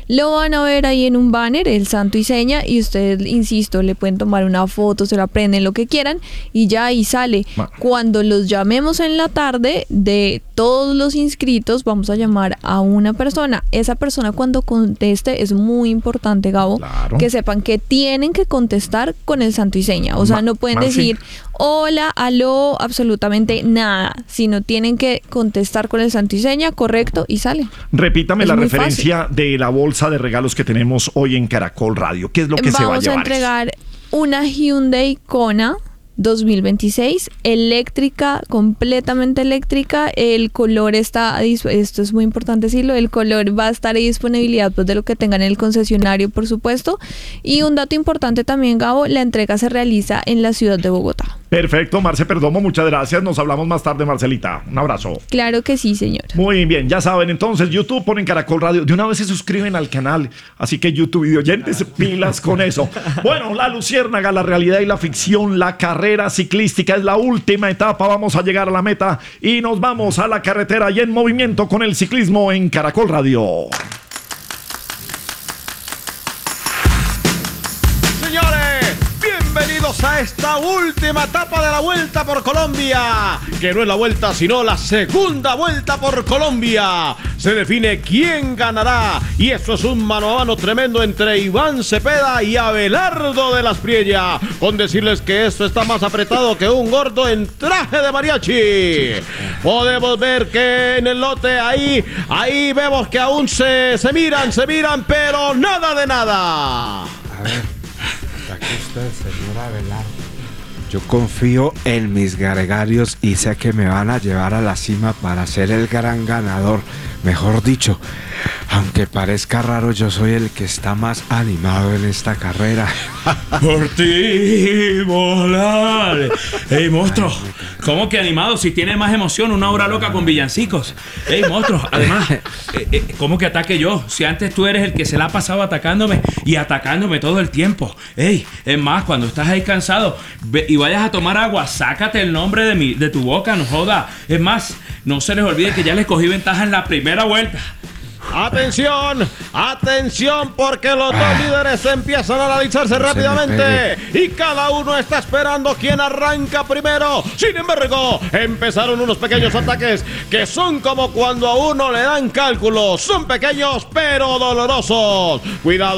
Lo van a ver ahí en un banner, el santo y seña, y ustedes, insisto, le pueden tomar una foto, se lo aprenden, lo que quieran, y ya ahí sale. Cuando los llamemos en la tarde, de todos los inscritos, vamos a llamar a una persona. Esa persona, cuando conteste, es muy importante, Gabo, que sepan que tienen que contestar con el santo y seña. O sea, no pueden decir hola, aló, absolutamente nada, sino tienen que contestar con el santo y seña, correcto, y sale. Repítame la referencia de la bolsa de regalos que tenemos hoy en Caracol Radio. ¿Qué es lo que se va a llevar? Vamos a entregar una Hyundai Kona 2026, eléctrica, completamente eléctrica. El color está, esto es muy importante decirlo, el color va a estar en disponibilidad pues de lo que tengan en el concesionario, por supuesto. Y un dato importante también, Gabo, la entrega se realiza en la ciudad de Bogotá. Perfecto, Marce Perdomo, muchas gracias. Nos hablamos más tarde, Marcelita. Un abrazo. Claro que sí, señor. Muy bien, ya saben, entonces YouTube, ponen Caracol Radio. De una vez se suscriben al canal. Así que YouTube videoyentes, pilas con eso. Bueno, la luciérnaga, la realidad y la ficción, la carrera ciclística es la última etapa. Vamos a llegar a la meta y nos vamos a la carretera y en movimiento con el ciclismo en Caracol Radio. Bienvenidos a esta última etapa de la Vuelta por Colombia, que no es la vuelta sino la segunda Vuelta por Colombia. Se define quién ganará y eso es un mano a mano tremendo entre Iván Cepeda y Abelardo de las Priella, con decirles que esto está más apretado que un gordo en traje de mariachi. Podemos ver que en el lote ahí vemos que aún se miran, pero nada de nada. A ver. Aquí está el señor Abelardo. Yo confío en mis gregarios y sé que me van a llevar a la cima para ser el gran ganador. Mejor dicho, aunque parezca raro, yo soy el que está más animado en esta carrera. Por ti volar. Ey, monstruo, ¿cómo que animado? Si tiene más emoción una hora loca con villancicos. Ey, monstruo, además, ¿cómo que ataque yo? Si antes tú eres el que se la ha pasado atacándome y atacándome todo el tiempo. Ey, es más, cuando estás ahí cansado y vayas a tomar agua, sácate el nombre de tu boca, no joda. Es más, no se les olvide que ya les cogí ventaja en la primera vuelta. Atención, porque los dos líderes empiezan a analizarse rápidamente y cada uno está esperando quién arranca primero. Sin embargo, empezaron unos pequeños ataques que son como cuando a uno le dan cálculos. Son pequeños pero dolorosos. Cuidado.